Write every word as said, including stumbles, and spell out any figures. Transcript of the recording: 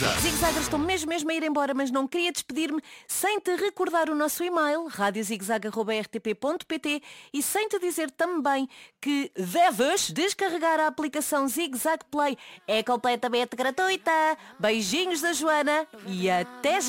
Zig-Zag. Zig-Zagger, estou mesmo mesmo a ir embora, mas não queria despedir-me sem te recordar o nosso e-mail, rádio zigzag arroba r t p ponto p t, e sem te dizer também que deves descarregar a aplicação Zig-Zag Play. É completamente gratuita. Beijinhos da Joana e até já!